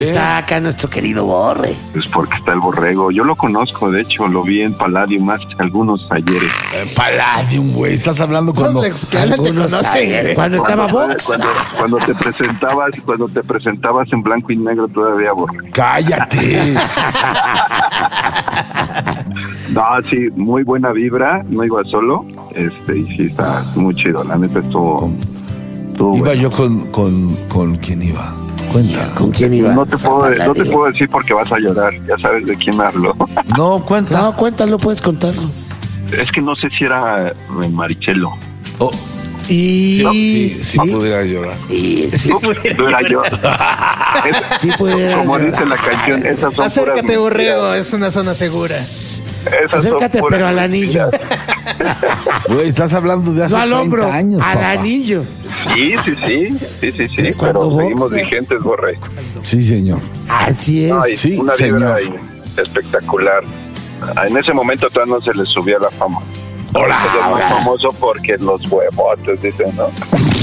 Está acá nuestro querido Borre. Pues porque está el borrego. Yo lo conozco, de hecho, lo vi en Palladium hace algunos ayeres. Palladium, güey. Estás hablando cuando... Cuando estaba Vox. Cuando te presentabas en blanco y negro todavía, Borre. ¡Cállate! No, sí, muy buena vibra. No iba solo. Y sí, está muy chido. La neta estuvo Iba bueno. yo con ¿quién iba? Cuenta. ¿Con quién iba? No te puedo decir porque vas a llorar. Ya sabes de quién hablo. No, cuenta. No, cuéntalo, puedes contarlo. Es que no sé si era Marichelo. Oh, Y sí, pudiera llorar. No era yo. Sí pudiera Como llorar. dice la canción, esas son Acércate, puras Borrego, mentiras. es una zona segura. Esas son Acércate, puras pero al anillo. Güey, estás hablando de hace No al 30 hombro, años, al papá. anillo. Sí. Cuando Pero seguimos boxea. vigentes, Borre. Sí, señor. Así es. Ay, Sí, una señor. vibra ahí espectacular. En ese momento todavía no se le subía la fama. Hola, Ahorita ya es ahora. más famoso porque los huevotes, dicen, ¿no?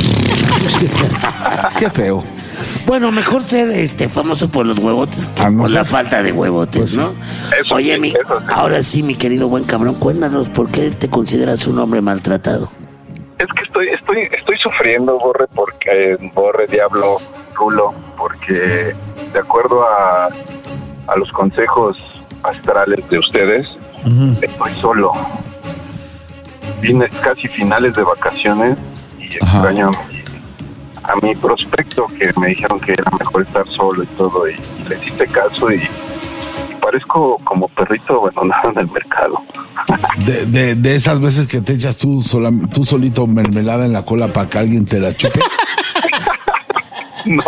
Qué feo. Bueno, mejor ser famoso por los huevotes que Ah, no por sé. la falta de huevotes, Pues sí. ¿no? Eso Oye, sí, eso sí. ahora sí, mi querido buen cabrón, cuéntanos por qué te consideras un hombre maltratado. Es que estoy sufriendo, Borre, Diablo, Rulo, porque de acuerdo a los consejos astrales de ustedes, estoy solo. Vine casi finales de vacaciones y extraño a mi prospecto, que me dijeron que era mejor estar solo y todo, y le hiciste caso y parezco como perrito abandonado en el mercado. De esas veces que te echas tú solito mermelada en la cola para que alguien te la chupe. No.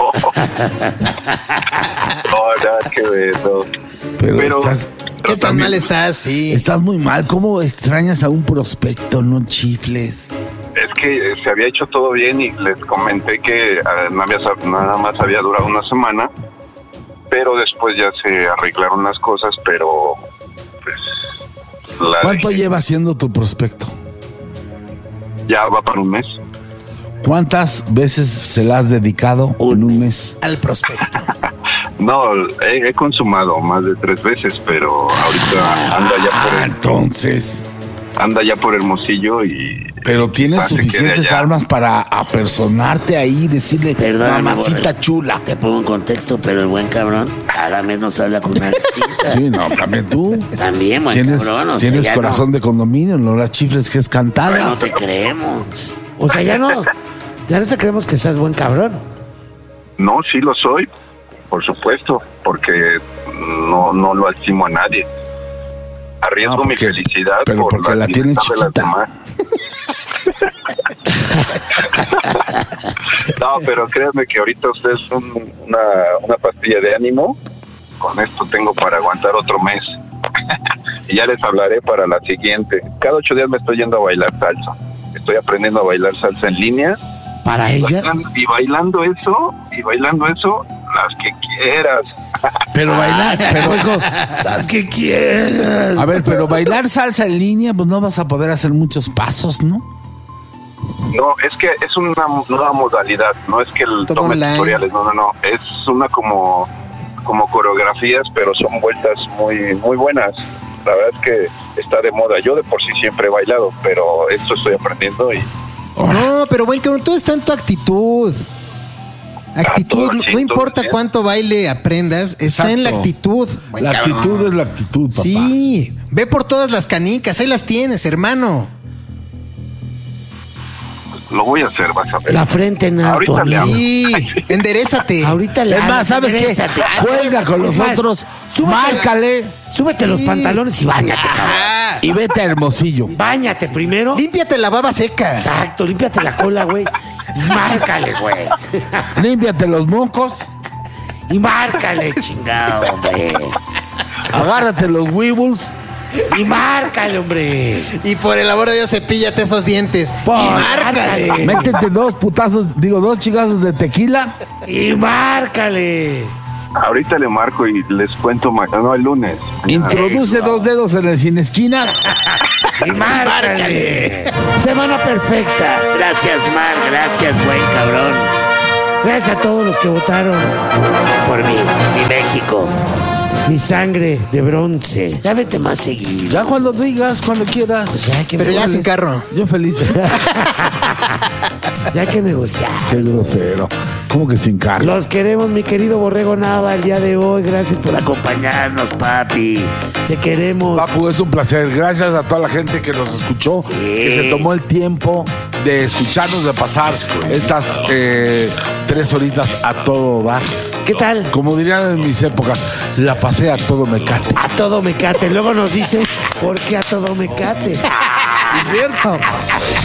No, nada que ver, no. Pero estás ¿Qué tan mal estás? Sí. Estás muy mal. ¿Cómo extrañas a un prospecto? No chifles. Es que se había hecho todo bien y les comenté que nada más había durado una semana, pero después ya se arreglaron las cosas, pero pues... ¿Cuánto lleva siendo tu prospecto? Ya va para un mes. ¿Cuántas veces se la has dedicado en un mes? Al prospecto. No, he consumado más de 3 veces, pero ahorita anda ya por Hermosillo y... Pero tienes Parece que suficientes de allá. armas para apersonarte ahí y decirle, Perdóname, mamacita Borre. chula. Te pongo en contexto, pero el buen cabrón cada mes nos habla con una distinta. Sí, no, también tú. También, buen Tienes, cabrón. O sea, tienes ya corazón de condominio, no la chifles que es cantada. No te creemos. O sea, ya no te creemos que seas buen cabrón. No, sí lo soy, por supuesto, porque no lo estimo a nadie. Arriesgo No, mi porque- felicidad pero por porque la tienes libertad de las chiquita. demás. No, pero créanme que ahorita ustedes son una pastilla de ánimo. Con esto tengo para aguantar otro mes. Y ya les hablaré para la siguiente. Cada 8 días me estoy yendo a bailar salsa. Estoy aprendiendo a bailar salsa en línea. Para ella. Y bailando eso, las que quieras. Pero bailar, pero Las que quieras. a ver, pero bailar salsa en línea, pues no vas a poder hacer muchos pasos, ¿no? No, es que es una nueva modalidad, no es que Todo tome online. tutoriales, no, es una como coreografías, pero son vueltas muy muy buenas. La verdad es que está de moda. Yo de por sí siempre he bailado, pero esto estoy aprendiendo y No, pero buen cabrón, todo está en tu actitud. Actitud, todo, sí, no importa todo bien. cuánto baile aprendas, está en la Exacto. actitud. Buen La cabrón. actitud es la actitud, papá. Sí, ve por todas las canicas, ahí las tienes, hermano. lo voy a hacer, vas a ver. La frente en alto, Ahorita le amigo. hablo. Sí, enderezate. Ahorita le Es más, hablas, ¿sabes qué? enderezate. Juega con Es más, nosotros, súbete márcale Súbete los pantalones y bañate, cabrón. Ajá. y vete a Hermosillo. Báñate primero. Límpiate la baba seca. Exacto, límpiate la cola, güey. Y márcale, güey. Límpiate los mocos, Y márcale, chingado, hombre. agárrate los weebles. Y márcale, hombre. Y por el amor de Dios, cepíllate esos dientes. Por- Y márcale. márcale. Métete dos chingazos de tequila. Y márcale. Ahorita le marco y les cuento mañana, el lunes. Introduce Eso. 2 dedos en el sin esquinas. Y márcale. Semana perfecta. Gracias, Mar. Gracias, buen cabrón. Gracias a todos los que votaron por mí, mi México. Mi sangre de bronce. Ya vete más seguido. Ya cuando digas, cuando quieras. Ya que Pero ya me- sin carro. Yo feliz. Ya que negociar. Qué grosero. ¿Cómo que sin carro? Los queremos, mi querido Borrego Nava, el día de hoy. Gracias por acompañarnos, papi. Te queremos. Papu, es un placer. Gracias a toda la gente que nos escuchó, que se tomó el tiempo de escucharnos, de pasar estas 3 horitas a todo dar. ¿Qué tal? Como dirían en mis épocas, la pasé a todo mecate. A todo mecate. Luego nos dices, ¿por qué a todo mecate? ¿Es cierto?